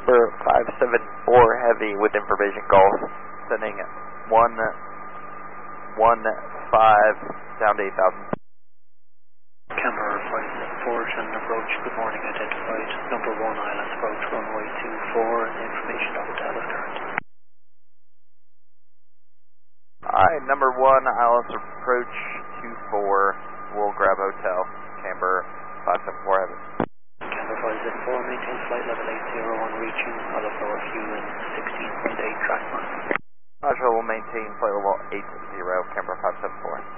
Camber 574 Heavy with information Golf, sending 115 down to 8,000. Camber 574, Shannon approach, good morning, identified number 1 Islands approach, runway 24, and information of hotel is current. Alright, number 1 Islands approach 24, we'll grab hotel, Camber 574 Heavy. Camber 574, maintain flight level 801, reaching auto floor fuel in 16.8 track miles. Roger, we'll maintain flight level 80, Camber 574.